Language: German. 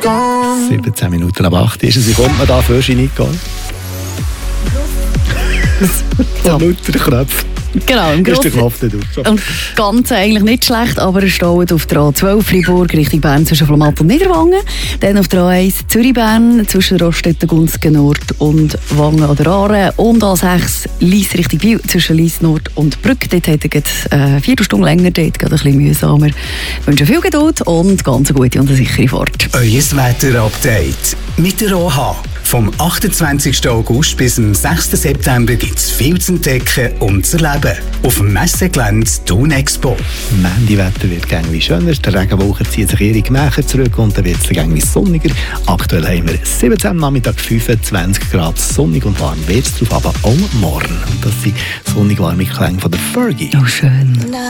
gone. 17 Minuten ab 8 ist es. Wie kommt man da für Nicole? Von lauter Knöpfen. Genau, im Ist der Grossen Knopf nicht auf. und ganz eigentlich nicht schlecht, aber er steht auf der A12 Freiburg Richtung Bern zwischen Flamatt und Niederwangen. Dann auf der A1 Zürich-Bern zwischen Rostetten, Gunzgen Nord und Wangen an der Aare. Und A6 Lyss Richtung Biel zwischen Lyss Nord und Brück. Dort hat er eine Viertelstunde länger, dort geht ein bisschen mühsamer. Ich wünsche viel Geduld und ganz eine gute und eine sichere Fahrt. Euer Wetter-Update mit der OH. Vom 28. August bis zum 6. September gibt es viel zu entdecken und zu erleben. Auf dem Messegelände Thun Expo. Das Wetter wird gängig schöner, die Regenwolken ziehen sich ihre Gemächer zurück und dann wird es gängig sonniger. Aktuell haben wir 17 am Nachmittag, 25 Grad, sonnig und warm wird es drauf, aber auch morgen. Und das sind sonnig warme Klänge von der Fergie. Oh, schön.